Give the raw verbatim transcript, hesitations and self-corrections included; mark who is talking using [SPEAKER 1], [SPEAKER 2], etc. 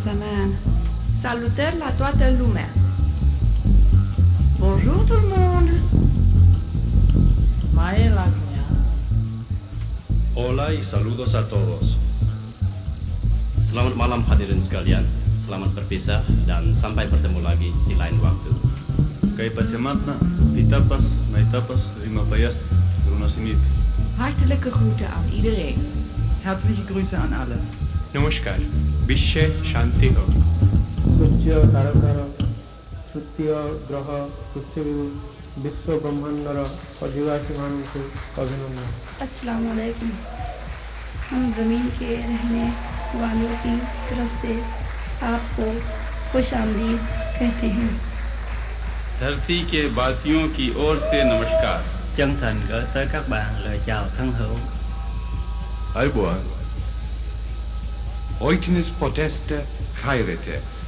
[SPEAKER 1] Semaine. Salutări la toată lumea. Bonjour tout le monde.
[SPEAKER 2] Maelagna.
[SPEAKER 3] Hola y saludos a todos. Selamat malam hadirin sekalian. Selamat berpisah dan sampai bertemu lagi di lain waktu.
[SPEAKER 4] Kay pasyamatna, etapas na etapas, lima payas, runasimit.
[SPEAKER 1] Hartelijke groeten aan iedereen.
[SPEAKER 2] Herzliche Grüße an alle.
[SPEAKER 5] নমস্কার বিশ্বে শান্তি হোক
[SPEAKER 6] সূর্য তারকার তৃতীয় গ্রহ পৃথিবী বিশ্ব ব্রহ্মাণ্ডর अधिवासी मानू अभिनंदन।
[SPEAKER 7] अस्सलाम वालेकुम। हम ज़मीन के रहने वालों की तरफ से आपको खुशामदीद कहते हैं।
[SPEAKER 4] धरती के वासियों की ओर से नमस्कार।
[SPEAKER 8] Chân thành gửi tới các bạn lời chào thân hữu.
[SPEAKER 9] Aybuan. Oiknis poteste hairete.